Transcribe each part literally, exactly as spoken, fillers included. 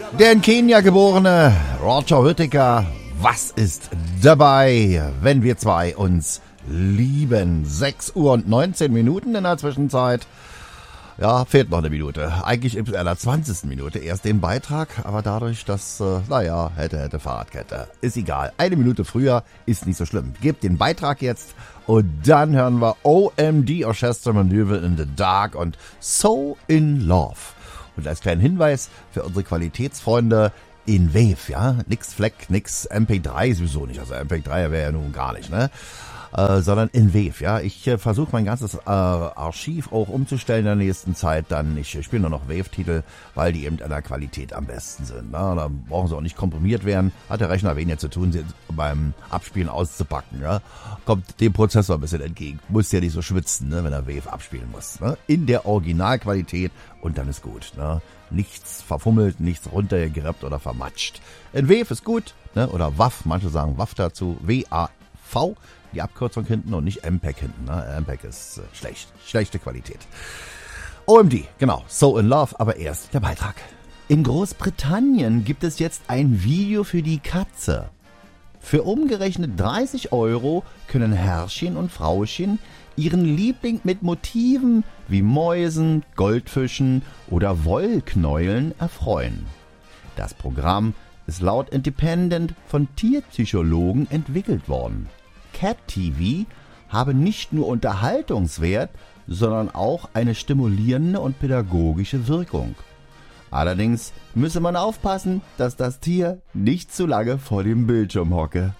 Der in Kenia geborene Roger Whittaker, was ist dabei, wenn wir zwei uns lieben? sechs Uhr und neunzehn Minuten in der Zwischenzeit. Ja, fehlt noch eine Minute. Eigentlich in der zwanzigsten Minute erst den Beitrag, aber dadurch, dass, äh, naja, hätte, hätte, Fahrradkette. Ist egal. Eine Minute früher ist nicht so schlimm. Gebt den Beitrag jetzt und dann hören wir O M D Orchestra Maneuver in the Dark und So in Love. Und als kleinen Hinweis für unsere Qualitätsfreunde in Wave, ja, nix Fleck, nix M P drei, sowieso nicht, also M P drei wäre ja nun gar nicht, ne, äh, sondern in Wave, ja. Ich äh, versuche mein ganzes äh, Archiv auch umzustellen in der nächsten Zeit, dann ich äh, spiele nur noch Wave-Titel, weil die eben in der Qualität am besten sind, ne? Da brauchen sie auch nicht komprimiert werden, hat der Rechner weniger zu tun, sie beim Abspielen auszupacken, ja. Kommt dem Prozessor ein bisschen entgegen, muss ja nicht so schwitzen, ne, wenn er Wave abspielen muss, ne? In der Originalqualität und dann ist gut, ne? Nichts verfummelt, nichts runtergerappt oder vermatscht. In Wave ist gut, ne? Oder W A V, manche sagen W A V dazu, W A V, die Abkürzung hinten und nicht M P E G hinten, ne? M P E G ist äh, schlecht, schlechte Qualität. O M D, genau, So in Love, aber erst der Beitrag. In Großbritannien gibt es jetzt ein Video für die Katze. Für umgerechnet dreißig Euro können Herrchen und Frauchen ihren Liebling mit Motiven wie Mäusen, Goldfischen oder Wollknäueln erfreuen. Das Programm ist laut Independent von Tierpsychologen entwickelt worden. Cat T V habe nicht nur Unterhaltungswert, sondern auch eine stimulierende und pädagogische Wirkung. Allerdings müsse man aufpassen, dass das Tier nicht zu lange vor dem Bildschirm hocke.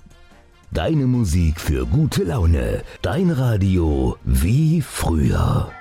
Deine Musik für gute Laune. Dein Radio wie früher.